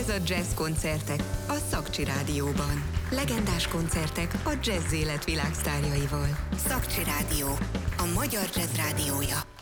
Ez a Jazz koncertek a Szakcsi Rádióban. Legendás koncertek a jazz élet világsztárjaival. Szakcsi Rádió, a magyar jazz rádiója.